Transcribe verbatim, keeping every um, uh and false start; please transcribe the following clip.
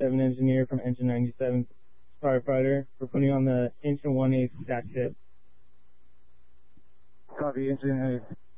ninety-seven engineer from engine ninety-seven firefighter. We're putting on the engine one eighth stack tip. Copy, engine eight.